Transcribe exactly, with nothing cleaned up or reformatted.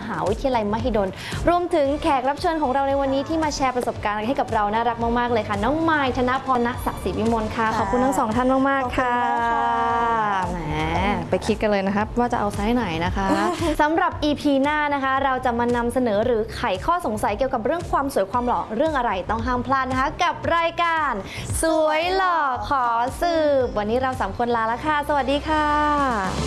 หาวิทยาลัยมหิดลรวมถึงแขกรับเชิญของเราในวันนี้ที่มาแชร์ประสบการณ์ให้กับเราน่ารักมากๆเลยค่ะน้องไมค์ธนพร ณ ศักดิ์ศรีวิมลค่ะขอบคุณทั้งสองท่านมากๆค่ะแหมไปคิดกันเลยนะครับว่าจะเอาไซส์ไหนนะคะสำหรับ อี พี หน้านะคะเราจะมานำเสนอหรือไขข้อสงสัยเกี่ยวกับเรื่องความสวยความหล่อเรื่องอะไรต้องห้ามพลาดนะคะกับรายการสวยหล่อขอสืบวันนี้เราสามคนลาแล้วค่ะสวัสดีค่ะ